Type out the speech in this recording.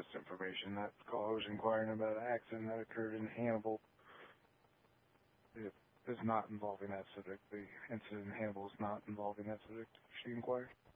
just information. That call was inquiring about an accident that occurred in Hannibal. It is not involving that subject. The incident in Hannibal is not involving that subject. She inquired.